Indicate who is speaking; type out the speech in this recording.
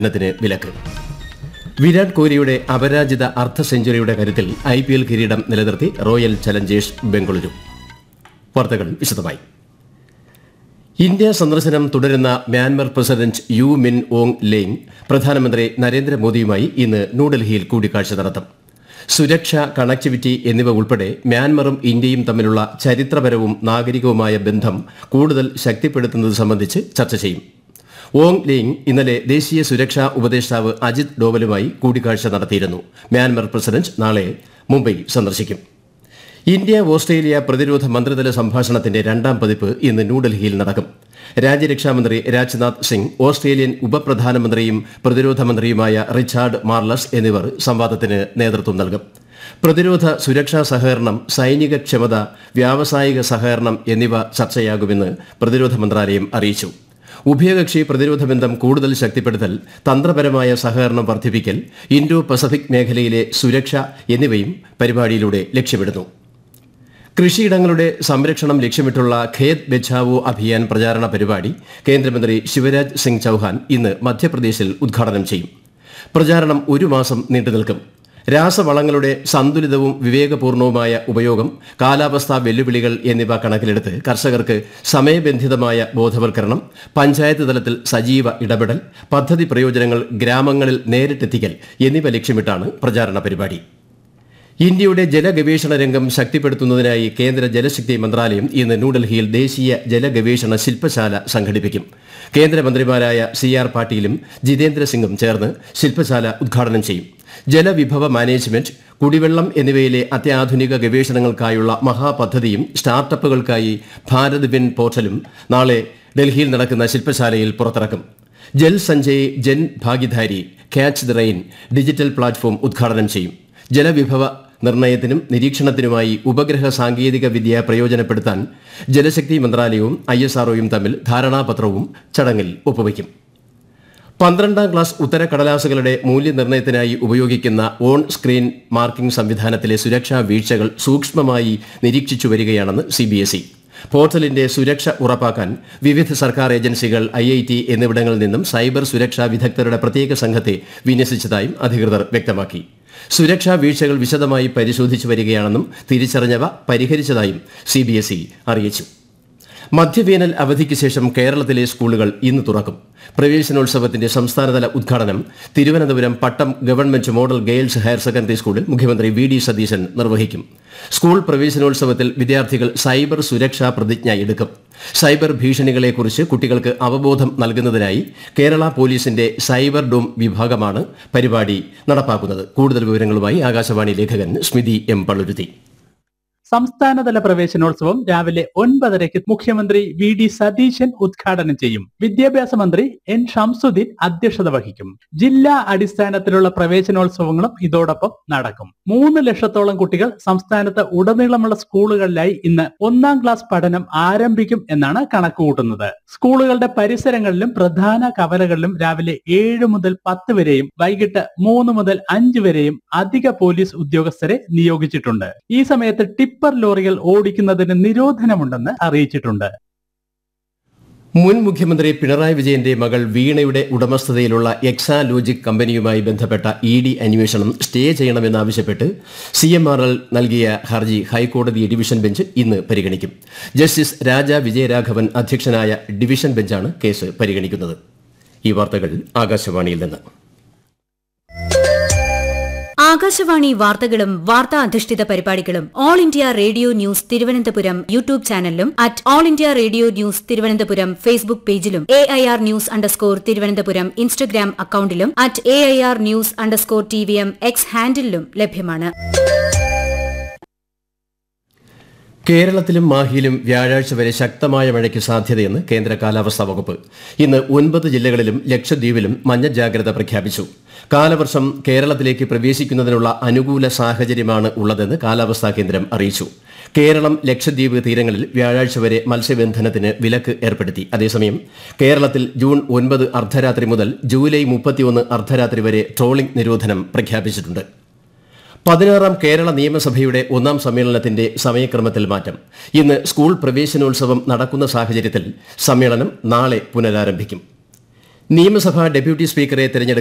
Speaker 1: ത്തിന് വിലക്ക്. വിരാട് കോഹ്ലിയുടെ അപരാജിത അർദ്ധ സെഞ്ചുറിയുടെ കരുത്തിൽ IPL കിരീടം നിലനിർത്തി റോയൽ ചലഞ്ചേഴ്സ് ബംഗളൂരു. വാർത്തകൾ വിശദമായി. ഇന്ത്യ സന്ദർശനം തുടരുന്ന മ്യാൻമർ പ്രസിഡന്റ് യു മിൻ ഓങ് ലെയ്ങ് പ്രധാനമന്ത്രി നരേന്ദ്രമോദിയുമായി ഇന്ന് ന്യൂഡൽഹിയിൽ കൂടിക്കാഴ്ച നടത്തും. സുരക്ഷ, കണക്ടിവിറ്റി എന്നിവ ഉൾപ്പെടെ മ്യാൻമറും ഇന്ത്യയും തമ്മിലുള്ള ചരിത്രപരവും നാഗരികവുമായ ബന്ധം കൂടുതൽ ശക്തിപ്പെടുത്തുന്നത് സംബന്ധിച്ച് ചർച്ച ചെയ്യും. ഓങ് ലെയ്ങ് ഇന്നലെ ദേശീയ സുരക്ഷാ ഉപദേഷ്ടാവ് അജിത് ഡോവലുമായി കൂടിക്കാഴ്ച നടത്തിയിരുന്നു. മ്യാൻമർ പ്രസിഡന്റ് നാളെ മുംബൈ സന്ദർശിക്കും. ഇന്ത്യ ഓസ്ട്രേലിയ പ്രതിരോധ മന്ത്രിതല സംഭാഷണത്തിന്റെ രണ്ടാം പതിപ്പ് ഇന്ന് ന്യൂഡൽഹിയിൽ നടക്കും. രാജ്യരക്ഷാമന്ത്രി രാജ്നാഥ് സിംഗ്, ഓസ്ട്രേലിയൻ ഉപപ്രധാനമന്ത്രിയും പ്രതിരോധ മന്ത്രിയുമായ റിച്ചാർഡ് മാർലസ് എന്നിവർ സംവാദത്തിന് നേതൃത്വം നൽകും. പ്രതിരോധ സുരക്ഷാ സഹകരണം, സൈനിക ക്ഷമത, വ്യാവസായിക സഹകരണം എന്നിവ ചർച്ചയാകുമെന്ന് പ്രതിരോധ മന്ത്രാലയം അറിയിച്ചു. ഉഭയകക്ഷി പ്രതിരോധ ബന്ധം കൂടുതൽ ശക്തിപ്പെടുത്തൽ, തന്ത്രപരമായ സഹകരണം വർദ്ധിപ്പിക്കൽ, ഇൻഡോ പസഫിക് മേഖലയിലെ സുരക്ഷ എന്നിവയും പരിപാടിയിലൂടെ ലക്ഷ്യമിടുന്നു. കൃഷിയിടങ്ങളുടെ സംരക്ഷണം ലക്ഷ്യമിട്ടുള്ള ഖേത് ബച്ചാവോ അഭിയാൻ പ്രചാരണ പരിപാടി കേന്ദ്രമന്ത്രി ശിവരാജ് സിംഗ് ചൌഹാൻ ഇന്ന് മധ്യപ്രദേശിൽ ഉദ്ഘാടനം ചെയ്യും. പ്രചാരണം ഒരു മാസം നീണ്ടുനിൽക്കും. രാസവളങ്ങളുടെ സന്തുലിതവും വിവേകപൂർണവുമായ ഉപയോഗം, കാലാവസ്ഥാ വെല്ലുവിളികൾ എന്നിവ കണക്കിലെടുത്ത് കർഷകർക്ക് സമയബന്ധിതമായ ബോധവൽക്കരണം, പഞ്ചായത്ത് തലത്തിൽ സജീവ ഇടപെടൽ, പദ്ധതി പ്രയോജനങ്ങൾ ഗ്രാമങ്ങളിൽ നേരിട്ടെത്തിക്കൽ എന്നിവ ലക്ഷ്യമിട്ടാണ് പ്രചാരണ പരിപാടി. ഇന്ത്യയുടെ ജലഗവേഷണ രംഗം ശക്തിപ്പെടുത്തുന്നതിനായി കേന്ദ്ര ജലശക്തി മന്ത്രാലയം ഇന്ന് ന്യൂഡൽഹിയിൽ ദേശീയ ജലഗവേഷണ ശില്പശാല സംഘടിപ്പിക്കും. കേന്ദ്രമന്ത്രിമാരായ CR പാട്ടീലും ജിതേന്ദ്ര സിംഗും ചേർന്ന് ശില്പശാല ഉദ്ഘാടനം ചെയ്യും. ജലവിഭവ മാനേജ്മെന്റ്, കുടിവെള്ളം എന്നിവയിലെ അത്യാധുനിക ഗവേഷണങ്ങൾക്കായുള്ള മഹാപദ്ധതിയും സ്റ്റാർട്ടപ്പുകൾക്കായി ഭാരത് വിൻ പോർട്ടലും നാളെ ഡൽഹിയിൽ നടക്കുന്ന ശില്പശാലയിൽ പുറത്തിറക്കും. Jal Sanjay, Jan Bhagidari, catch the rain digital platform ഉദ്ഘാടനം ചെയ്യും. ജലവിഭവ നിർണ്ണയത്തിനും നിരീക്ഷണത്തിനുമായി ഉപഗ്രഹ സാങ്കേതിക വിദ്യ പ്രയോജനപ്പെടുത്താൻ ജലശക്തി മന്ത്രാലയവും ISROയും തമ്മിൽ ധാരണാപത്രവും ചടങ്ങിൽ ഒപ്പുവയ്ക്കും. 12ാം ക്ലാസ് ഉത്തരക്കടലാസുകളുടെ മൂല്യനിർണ്ണയത്തിനായി ഉപയോഗിക്കുന്ന ഓൺ സ്ക്രീൻ മാർക്കിംഗ് സംവിധാനത്തിലെ സുരക്ഷാ വീഴ്ചകൾ സൂക്ഷ്മമായി നിരീക്ഷിച്ചു വരികയാണെന്ന് CBSE. പോർട്ടലിന്റെ സുരക്ഷ ഉറപ്പാക്കാൻ വിവിധ സർക്കാർ ഏജൻസികൾ, IIT എന്നിവിടങ്ങളിൽ നിന്നും സൈബർ സുരക്ഷാ വിദഗ്ധരുടെ പ്രത്യേക സംഘത്തെ വിന്യസിച്ചതായും അധികൃതർ വ്യക്തമാക്കി. സുരക്ഷാ വീഴ്ചകൾ വിശദമായി പരിശോധിച്ചു വരികയാണെന്നും തിരിച്ചറിഞ്ഞവ പരിഹരിച്ചതായും CBSE അറിയിച്ചു. മധ്യവേനൽ അവധിക്ക് ശേഷം കേരളത്തിലെ സ്കൂളുകൾ ഇന്ന് തുറക്കും. പ്രവേശനോത്സവത്തിന്റെ സംസ്ഥാനതല ഉദ്ഘാടനം തിരുവനന്തപുരം പട്ടം government model girls higher secondary സ്കൂളിൽ മുഖ്യമന്ത്രി VD സതീശൻ നിർവഹിക്കും. സ്കൂൾ പ്രവേശനോത്സവത്തിൽ വിദ്യാർത്ഥികൾ സൈബർ സുരക്ഷാ പ്രതിജ്ഞ എടുക്കും. സൈബർ ഭീഷണികളെക്കുറിച്ച് കുട്ടികൾക്ക് അവബോധം നൽകുന്നതിനായി കേരള പോലീസിന്റെ സൈബർ ഡോം വിഭാഗമാണ് പരിപാടി നടപ്പാക്കുന്നത്. കൂടുതൽ വിവരങ്ങളുമായി ആകാശവാണി ലേഖകൻ സ്മിതി M. പള്ളുരുത്തി.
Speaker 2: സംസ്ഥാനതല പ്രവേശനോത്സവം രാവിലെ 9:30 മുഖ്യമന്ത്രി VD സതീശൻ ഉദ്ഘാടനം ചെയ്യും. വിദ്യാഭ്യാസ മന്ത്രി N. ഷംസുദ്ദീൻ അധ്യക്ഷത വഹിക്കും. ജില്ലാ അടിസ്ഥാനത്തിലുള്ള പ്രവേശനോത്സവങ്ങളും ഇതോടൊപ്പം നടക്കും. 3 ലക്ഷത്തോളം കുട്ടികൾ സംസ്ഥാനത്ത് ഉടനീളമുള്ള സ്കൂളുകളിലായി ഇന്ന് 1ാം ക്ലാസ് പഠനം ആരംഭിക്കും എന്നാണ് കണക്കുകൂട്ടുന്നത്. സ്കൂളുകളുടെ പരിസരങ്ങളിലും പ്രധാന കവലകളിലും രാവിലെ 7 മുതൽ 10 വരെയും വൈകിട്ട് 3 മുതൽ 5 വരെയും അധിക പോലീസ് ഉദ്യോഗസ്ഥരെ നിയോഗിച്ചിട്ടുണ്ട്. ഈ സമയത്ത് ടിപ്പർ ലോറികൾ ഓടിക്കുന്നതിന് നിരോധനമുണ്ടെന്ന് അറിയിച്ചിട്ടുണ്ട്.
Speaker 1: മുൻ മുഖ്യമന്ത്രി പിണറായി വിജയന്റെ മകൾ വീണയുടെ ഉടമസ്ഥതയിലുള്ള എക്സാലോജിക് കമ്പനിയുമായി ബന്ധപ്പെട്ട ED അന്വേഷണം സ്റ്റേ ചെയ്യണമെന്നാവശ്യപ്പെട്ട് CMRL നൽകിയ ഹർജി ഹൈക്കോടതി ഡിവിഷൻ ബെഞ്ച് ഇന്ന് പരിഗണിക്കും. ജസ്റ്റിസ് രാജ വിജയരാഘവൻ അധ്യക്ഷനായ ഡിവിഷൻ ബെഞ്ചാണ് കേസ് പരിഗണിക്കുന്നത്. ഈ വാർത്തകൾ ആകാശവാണിയിൽ നിന്ന്.
Speaker 3: ആകാശവാണി വാർത്തകളും വാർത്താ അധിഷ്ഠിത പരിപാടികളും all India radio news Thiruvananthapuram YouTube ചാനലിലും @all India radio news Thiruvananthapuram Facebook പേജിലും AIR ന്യൂസ് തിരുവനന്തപുരം ഇൻസ്റ്റഗ്രാം അക്കൌണ്ടിലും @AIR ന്യൂസ് TVM X ഹാൻഡിലും ലഭ്യമാണ്.
Speaker 1: കേരളത്തിലും മാഹിയിലും വ്യാഴാഴ്ച വരെ ശക്തമായ മഴയ്ക്ക് സാധ്യതയെന്ന് കേന്ദ്ര കാലാവസ്ഥാ വകുപ്പ്. ഇന്ന് 9 ജില്ലകളിലും ലക്ഷദ്വീപിലും മഞ്ഞ ജാഗ്രത പ്രഖ്യാപിച്ചു. കാലവർഷം കേരളത്തിലേക്ക് പ്രവേശിക്കുന്നതിനുള്ള അനുകൂല സാഹചര്യമാണ് ഉള്ളതെന്ന് കാലാവസ്ഥാ കേന്ദ്രം അറിയിച്ചു. കേരളം, ലക്ഷദ്വീപ് തീരങ്ങളിൽ വ്യാഴാഴ്ച വരെ മത്സ്യബന്ധനത്തിന് വിലക്ക് ഏർപ്പെടുത്തി. അതേസമയം കേരളത്തിൽ ജൂൺ 9 അർദ്ധരാത്രി മുതൽ ജൂലൈ 31 അർദ്ധരാത്രി വരെ ട്രോളിംഗ് നിരോധനം പ്രഖ്യാപിച്ചിട്ടുണ്ട്. 16ാം കേരള നിയമസഭയുടെ 1ാം സമ്മേളനത്തിന്റെ സമയക്രമത്തിൽ മാറ്റം. ഇന്ന് സ്കൂൾ പ്രവേശനോത്സവം നടക്കുന്ന സാഹചര്യത്തിൽ സമ്മേളനം നാളെ പുനരാരംഭിക്കും. നിയമസഭാ ഡെപ്യൂട്ടി സ്പീക്കറെ തെരഞ്ഞെടുക്കും